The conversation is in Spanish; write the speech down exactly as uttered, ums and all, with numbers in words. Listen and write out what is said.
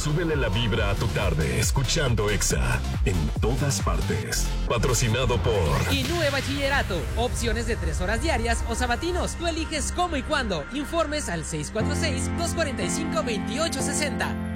súbele la vibra a tu tarde escuchando Exa en todas partes. Patrocinado por Inúe Bachillerato. Opciones de tres horas diarias o sabatinos. Tú eliges cómo y cuándo. Informes al seis cuatro seis, dos cuatro cinco, dos ocho seis cero.